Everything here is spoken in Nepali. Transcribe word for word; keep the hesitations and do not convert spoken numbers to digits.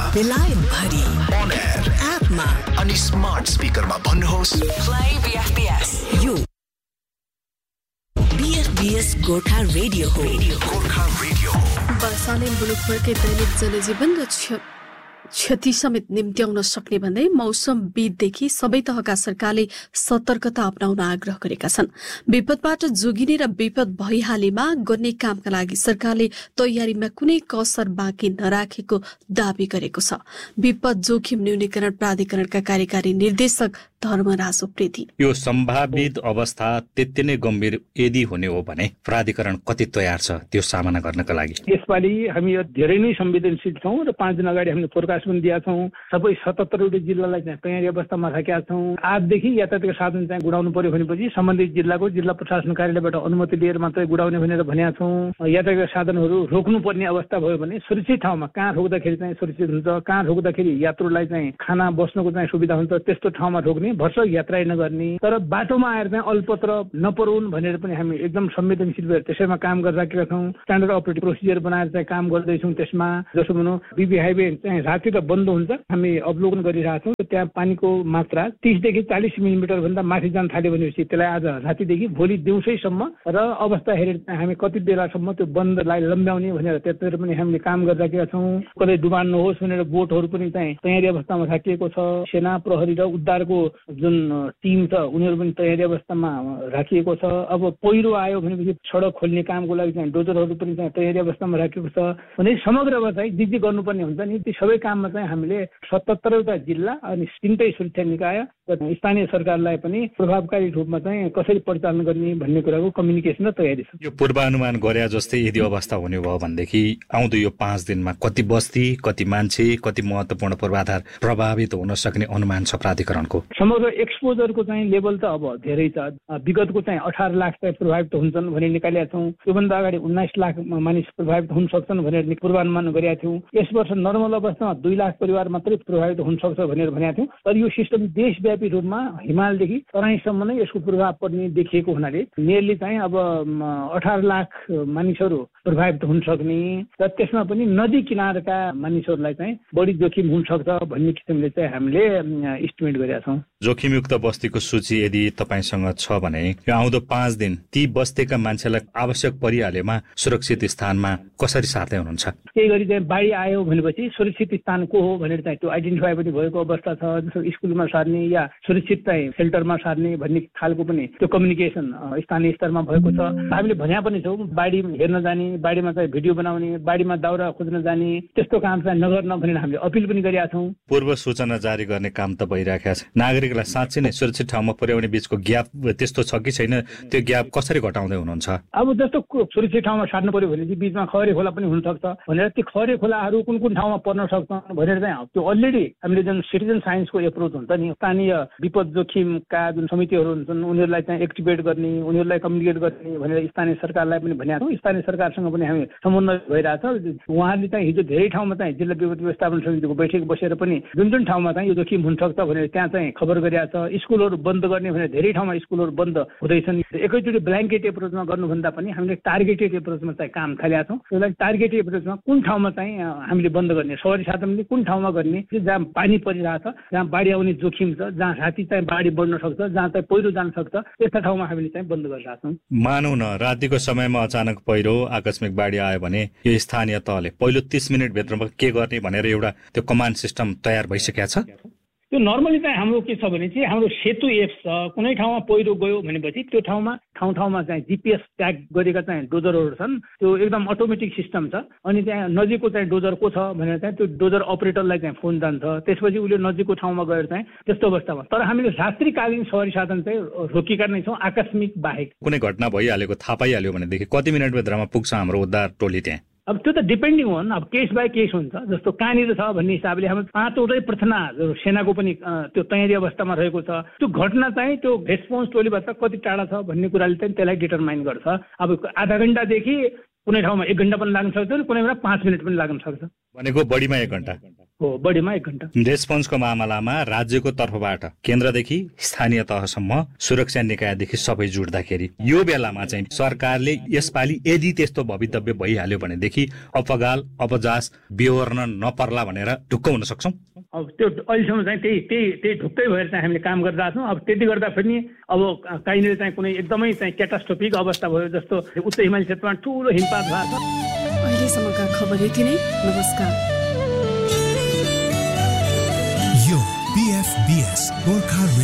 बेलायत भरि on air एपमा अनि स्मार्ट स्पिकरमा भन्नुहोस् प्ले बीएफबीएस यो बीएफबीएस गोर्खा रेडियो हो गोर्खा रेडियो वर्षाले मुलुकभरकै दैनिक जनजीवन र क्षति समेत निम्त्याउन सक्ने भन्दै मौसमविददेखि सबै तहका सरकारले सतर्कता अपनाउन आग्रह गरेका छन्। विपदबाट जोगिने र विपद भइहालेमा गर्ने कामका लागि सरकारले तयारीमा कुनै कसर बाँकी नराखेको दावी गरेको छ। विपद जोखिम न्यूनीकरण प्राधिकरणका कार्यकारी निर्देशक धर्मराज उप्रेती यो सम्भावित अवस्था त्यति नै गम्भीर यदि हुने हो भने प्राधिकरण कति तयार छ त्यो सामना गर्नका लागि? यसपालि हामी धेरै नै संवेदनशील छौँ र पाँच दिन अगाडि हामीले फोरकास्ट पनि दिएका छौँ। सबै सतहत्तरवटा जिल्लालाई चाहिँ तयारी अवस्थामा राखेका छौँ। आजदेखि यातायातका साधन चाहिँ गुडाउनु पर्यो भनेपछि सम्बन्धित जिल्लाको जिल्ला प्रशासन कार्यालयबाट अनुमति लिएर मात्रै गुडाउने भनेर भनेका छौँ। यातायातका साधनहरू रोक्नुपर्ने अवस्था भयो भने सुरक्षित ठाउँमा कहाँ रोक्दाखेरि चाहिँ सुरक्षित हुन्छ, कहाँ रोक्दाखेरि यात्रुलाई चाहिँ खाना बस्नको चाहिँ सुविधा हुन्छ त्यस्तो ठाउँमा रोक्ने, भर्सक यात्रा नगर्ने। तर बाटोमा आएर चाहिँ अल्पत्र नपरुन् भनेर पनि हामी एकदम संवेदनशील भएर त्यसैमा काम गरिराखेका छौँ। स्ट्यान्डर्ड अपरेटिङ प्रोसिजर बनाएर चाहिँ काम गर्दैछौँ। त्यसमा जसो भनौँ बिबी हाइवे चाहिँ राति त बन्द हुन्छ, हामी अवलोकन गरिरहेका छौँ। त्यहाँ पानीको मात्रा तीसदेखि चालिस मिलिमिटर भन्दा माथि जान थाल्यो भनेपछि त्यसलाई आज रातिदेखि भोलि दिउँसैसम्म र अवस्था हेरेर हामी कति बेलासम्म त्यो बन्दलाई लम्ब्याउने भनेर त्यतिर पनि हामीले काम गरिराखेका छौँ। कतै डुबान नहोस् भनेर बोटहरू पनि चाहिँ तयारी अवस्थामा राखिएको छ। सेना प्रहरी र उद्धारको जुन टिम छ उनीहरू पनि तयारी अवस्थामा राखिएको छ। अब पहिरो आयो भनेपछि सडक खोल्ने कामको लागि चाहिँ डोजरहरू पनि चाहिँ तयारी अवस्थामा राखेको छ भने समग्रमा चाहिँ जे जे गर्नुपर्ने हुन्छ नि ती सबै काममा चाहिँ हामीले सतहत्तरवटा जिल्ला अनि तिनटै सुरक्षा निकाय र स्थानीय सरकारलाई पनि प्रभावकारी रूपमा चाहिँ कसरी परिचालन गर्ने भन्ने कुराको कम्युनिकेसन र तयारी छ। यो पूर्वानुमान गरे जस्तै यदि अवस्था हुने भयो भनेदेखि आउँदो यो पाँच दिनमा कति बस्ती, कति मान्छे, कति महत्त्वपूर्ण पूर्वाधार प्रभावित हुन सक्ने अनुमान छ प्राधिकरणको? समग्र एक्सपोजरको चाहिँ लेभल त अब धेरै छ। विगतको चाहिँ अठार लाख चाहिँ प्रभावित हुन्छन् भने निकालेका छौँ। त्योभन्दा अगाडि उन्नाइस लाख मानिस प्रभावित हुन सक्छन् भनेर पूर्वानुमान गरेका थियौँ। यस वर्ष नर्मल अवस्थामा दुई लाख परिवार मात्रै प्रभावित हुन सक्छ भनेर भनेका थियौँ। तर यो सिस्टम देशव्यापी रूपमा हिमालदेखि तराईसम्म नै यसको प्रभाव पर्ने देखिएको हुनाले नियरली चाहिँ अब अठार लाख मानिसहरू प्रभावित हुन सक्ने र त्यसमा पनि नदी किनारका मानिसहरूलाई चाहिँ बढी जोखिम हुन सक्छ भन्ने किसिमले चाहिँ हामीले इस्टिमेट गरेका छौँ। जोखिमयुक्त बस्तीको सूची यदि तपाईसँग छ भने यो आउँदो पाँच दिन ती बस्तीका मान्छेलाई आवश्यक परिहालेमा सुरक्षित स्थानमा कसरी सार्दै हुनुहुन्छ? त्यही गरी चाहिँ बाढी आयो भनेपछि सुरक्षित स्थान को हो भनेर चाहिँ त्यो आइडेन्टिफाई पनि भएको अवस्था छ। जस्तो स्कुलमा सार्ने या सुरक्षित चाहिँ सेल्टरमा सार्ने भन्ने खालको पनि त्यो कम्युनिकेसन स्थानीय स्तरमा भएको छ। हामीले भन्या पनि छौँ बाढी हेर्न जाने, बाढीमा चाहिँ भिडियो बनाउने, बाढीमा दाउरा खोज्न जाने त्यस्तो काम चाहिँ नगर्न भनेर हामीले अपिल पनि गरेका छौँ। पूर्व सूचना जारी गर्ने काम त भइरहेको छ। नागरिकलाई साँच्चै नै सुरक्षित ठाउँमा पुर्याउने बीचको ग्याप त्यस्तो छ कि छैन? त्यो ग्याप कसरी घटाउँदै हुनुहुन्छ? अब जस्तो सुरक्षित ठाउँमा सार्नु पर्यो भने बिचमा खहरे खोला पनि हुनसक्छ भनेर ती खहरे खोलाहरू कुन कुन ठाउँमा पर्न सक्छन् भनेर चाहिँ त्यो अलरेडी हामीले जुन सिटिजन साइन्सको एप्रोच हुन्छ नि स्थानीय विपद जोखिमका जुन समितिहरू हुन्छन् उनीहरूलाई चाहिँ एक्टिभेट गर्ने, उनीहरूलाई कम्युनिकेट गर्ने भनेर स्थानीय सरकारलाई पनि भनेका छौँ। स्थानीय सरकारसँग पनि हामी समन्वय भइरहेछ। उहाँहरूले चाहिँ हिजो धेरै ठाउँमा चाहिँ जिल्ला विपद व्यवस्थापन समितिको बैठक बसेर पनि जुन जुन ठाउँमा चाहिँ यो जोखिम हुनसक्छ भनेर त्यहाँ चाहिँ खबर गरिरहेछ। स्कुलहरू बन्द गर्ने भनेर धेरै ठाउँमा स्कुलहरू बन्द हुँदैछन्। एकैचोटि ब्ल्याङ्केट एप्रोचमा गर्नुभन्दा पनि हामीले टार्गेटेड एप्रोचमा चाहिँ काम थालेका छौँ। त्यसलाई टार्गेटेड एप्रोचमा कुन ठाउँमा चाहिँ हामीले बन्द गर्ने, सहरी साधनले कुन ठाउँमा गर्ने, जहाँ पानी परिरहेछ, जहाँ बाढी आउने जोखिम छ, जहाँ राति चाहिँ बाढी बढ्न सक्छ, जहाँ चाहिँ पहिरो जान सक्छ त्यस्ता ठाउँमा हामीले चाहिँ बन्द गरिरहेका छौँ। मानौँ न रातिको समयमा अचानक पहिरो आकस्मिक बाढी आयो भने यो स्थानीय तहले पहिलो तीस मिनटभित्रमा के गर्ने भनेर एउटा त्यो कमान्ड सिस्टम तयार भइसकेको छ? त्यो नर्मली चाहिँ हाम्रो के छ भने चाहिँ हाम्रो सेतु एप छ। कुनै ठाउँमा पहिरो गयो भनेपछि त्यो ठाउँमा ठाउँ ठाउँमा चाहिँ जिपिएस ट्याग गरेका चाहिँ डोजरहरू छन्। त्यो एकदम अटोमेटिक सिस्टम छ। अनि त्यहाँ नजिकको चाहिँ डोजर को छ भनेर चाहिँ त्यो डोजर अपरेटरलाई चाहिँ फोन जान्छ। त्यसपछि उसले नजिकको ठाउँमा गएर चाहिँ त्यस्तो अवस्थामा तर हामीले रात्रिकालीन सहरी साधन चाहिँ रोकेका नै छौँ आकस्मिक बाहेक। कुनै घटना भइहालेको थाहा पाइहाल्यो भनेदेखि कति मिनटभित्रमा पुग्छ हाम्रो उद्धार टोली त्यहाँ? अब त्यो त डिपेन्डिङ हो नि, अब केस बाई केस हुन्छ। जस्तो कहाँनिर छ भन्ने हिसाबले हाम्रो पाँचवटै प्रार्थना सेनाको पनि त्यो तयारी अवस्थामा रहेको छ। त्यो घटना चाहिँ त्यो रेस्पोन्स टोलीबाट कति टाढा छ भन्ने कुराले चाहिँ त्यसलाई डिटरमाइन गर्छ। अब आधा घन्टादेखि कुनै ठाउँमा एक घन्टा पनि लाग्न सक्छ, कुनै बेला पाँच मिनट पनि लाग्न सक्छ। भनेको बढीमा एक घन्टा हो, बढीमा एक घण्टा। रेस्पोन्सको मामलामा राज्यको तर्फबाट केन्द्रदेखि स्थानीय तहसम्म सुरक्षा निकायदेखि सबै जुट्दाखेरि यो बेलामा चाहिँ सरकारले यसपालि यदि त्यस्तो भवितव्य भइहाल्यो भनेदेखि अपगाल अपजास बेहोर्न नपर्ला भनेर ढुक्क हुन सक्छौँ। अब त्यो अहिलेसम्म चाहिँ त्यही त्यही त्यही ढुक्कै भएर चाहिँ हामीले काम गरिरहेको छौँ। अब त्यति गर्दा पनि अब कहीँनिर चाहिँ कुनै एकदमै चाहिँ क्याटास्ट्रोफिक अवस्था भयो जस्तो उच्च हिमाली क्षेत्रमा ठुलो हिमपात भएको छ। अहिलेसम्मका खबर यति नै। नमस्कार। यो बीएफबीएस गोर्खा